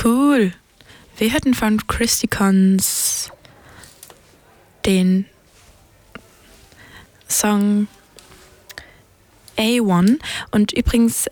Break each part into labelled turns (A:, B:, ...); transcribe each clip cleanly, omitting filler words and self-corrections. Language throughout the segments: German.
A: Cool. Wir hörten von Christy Cons den Song A1. Und übrigens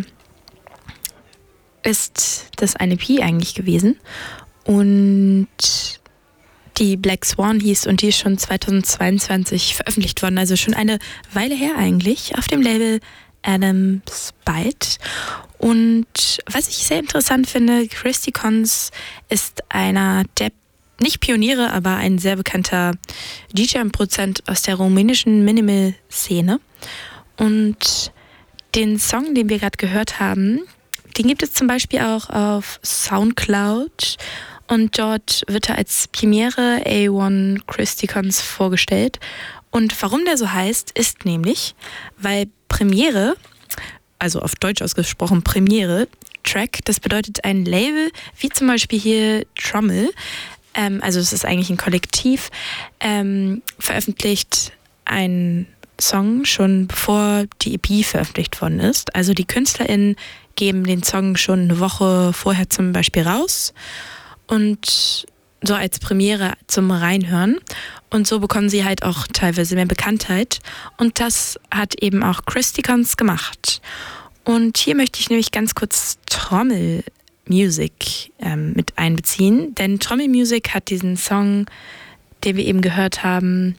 A: ist das eine EP eigentlich gewesen. Und die Black Swan hieß und die ist schon 2022 veröffentlicht worden. Also schon eine Weile her eigentlich auf dem Label Adam's Bite. Und was ich sehr interessant finde, Christy Cons ist einer der, nicht Pioniere, aber ein sehr bekannter DJ und Produzent aus der rumänischen Minimal-Szene. Und den Song, den wir gerade gehört haben, den gibt es zum Beispiel auch auf Soundcloud. Und dort wird er als Premiere A1 Christy Cons vorgestellt. Und warum der so heißt, ist nämlich, weil Premiere, also auf Deutsch ausgesprochen Premiere, Track, das bedeutet ein Label, wie zum Beispiel hier Trommel, also es ist eigentlich ein Kollektiv, veröffentlicht einen Song schon bevor die EP veröffentlicht worden ist. Also die KünstlerInnen geben den Song schon eine Woche vorher zum Beispiel raus und so als Premiere zum Reinhören. Und so bekommen sie halt auch teilweise mehr Bekanntheit. Und das hat eben auch Christy Cons gemacht. Und hier möchte ich nämlich ganz kurz Trommel Music mit einbeziehen. Denn Trommel Music hat diesen Song, den wir eben gehört haben,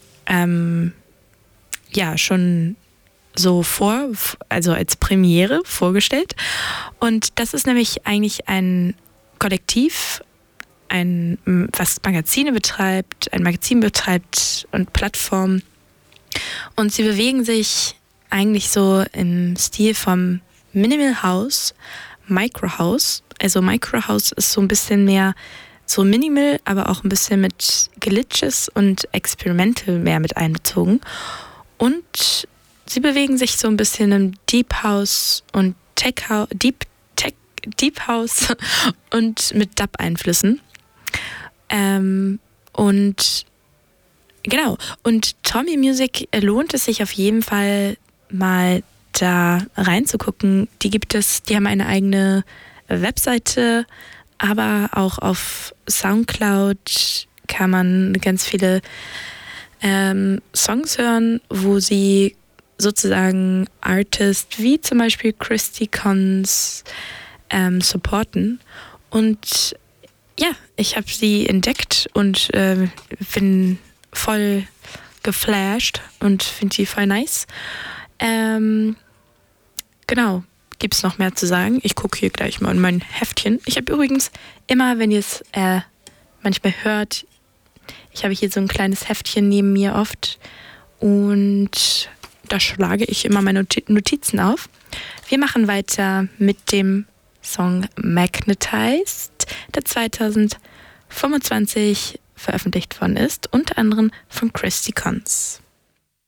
A: schon so also als Premiere vorgestellt. Und das ist nämlich eigentlich ein Kollektiv, was Magazin betreibt und Plattformen. Und sie bewegen sich eigentlich so im Stil vom Minimal House, Micro House. Also Micro House ist so ein bisschen mehr so minimal, aber auch ein bisschen mit Glitches und Experimental mehr mit einbezogen. Und sie bewegen sich so ein bisschen im Deep House und Deep House und mit Dub-Einflüssen. Und genau, und Tommy Music lohnt es sich auf jeden Fall mal da reinzugucken. Die haben eine eigene Webseite, aber auch auf Soundcloud kann man ganz viele Songs hören, wo sie sozusagen Artists wie zum Beispiel Christy Cons supporten. Und ja, ich habe sie entdeckt und bin voll geflasht und finde die voll nice. Genau, gibt es noch mehr zu sagen? Ich gucke hier gleich mal in mein Heftchen. Ich habe übrigens immer, wenn ihr es manchmal hört, ich habe hier so ein kleines Heftchen neben mir oft und da schlage ich immer meine Notizen auf. Wir machen weiter mit dem Song Magnetized, der 2025 veröffentlicht worden ist, unter anderem von Christy Cons.